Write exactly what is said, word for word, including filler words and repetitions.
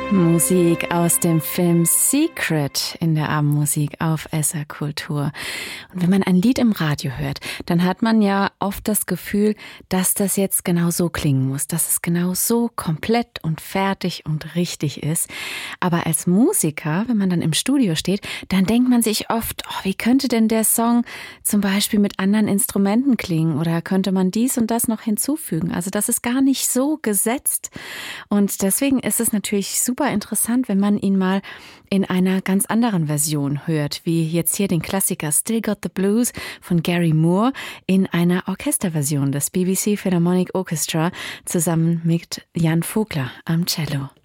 Musik aus dem Film Secret in der Abendmusik auf S R Kultur. Und wenn man ein Lied im Radio hört, dann hat man ja oft das Gefühl, dass das jetzt genau so klingen muss, dass es genau so komplett und fertig und richtig ist. Aber als Musiker, wenn man dann im Studio steht, dann denkt man sich oft, oh, wie könnte denn der Song zum Beispiel mit anderen Instrumenten klingen oder könnte man dies und das noch hinzufügen? Also das ist gar nicht so gesetzt. Und deswegen ist es natürlich super interessant, wenn man ihn mal in einer ganz anderen Version hört, wie jetzt hier den Klassiker Still Got the Blues von Gary Moore in einer Orchesterversion des B B C Philharmonic Orchestra zusammen mit Jan Vogler am Cello.